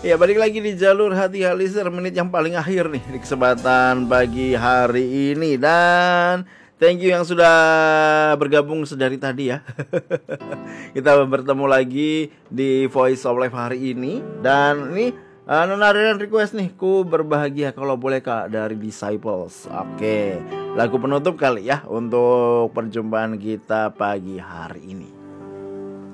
Ya, balik lagi di jalur hati listener, menit yang paling akhir nih di kesempatan pagi hari ini. Dan thank you yang sudah bergabung sedari tadi ya. Kita bertemu lagi di Voice of Life hari ini. Dan ini Nona Rian request nih, Ku Berbahagia Kalau Boleh Kak, dari Disciples. Oke, lagu penutup kali ya untuk perjumpaan kita pagi hari ini.